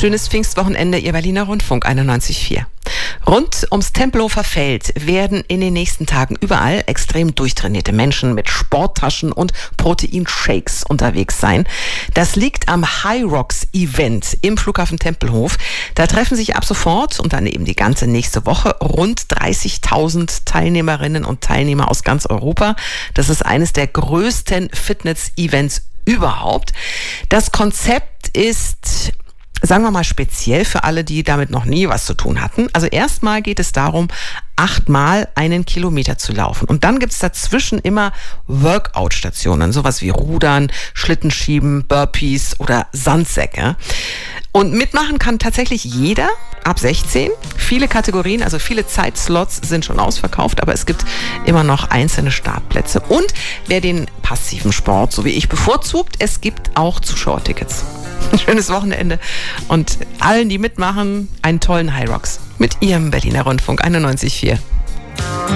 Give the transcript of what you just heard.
Schönes Pfingstwochenende, Ihr Berliner Rundfunk 91.4. Rund ums Tempelhofer Feld werden in den nächsten Tagen überall extrem durchtrainierte Menschen mit Sporttaschen und Proteinshakes unterwegs sein. Das liegt am High Rocks Event im Flughafen Tempelhof. Da treffen sich ab sofort und dann eben die ganze nächste Woche rund 30.000 Teilnehmerinnen und Teilnehmer aus ganz Europa. Das ist eines der größten Fitness-Events überhaupt. Das Konzept ist, sagen wir mal, speziell für alle, die damit noch nie was zu tun hatten. Also erstmal geht es darum, 8-mal einen Kilometer zu laufen. Und dann gibt es dazwischen immer Workout-Stationen, sowas wie Rudern, Schlittenschieben, Burpees oder Sandsäcke. Und mitmachen kann tatsächlich jeder ab 16. Viele Kategorien, also viele Zeitslots sind schon ausverkauft, aber es gibt immer noch einzelne Startplätze. Und wer den passiven Sport, so wie ich, bevorzugt, es gibt auch Zuschauertickets. Ein schönes Wochenende und allen, die mitmachen, einen tollen High Rocks mit Ihrem Berliner Rundfunk 91.4.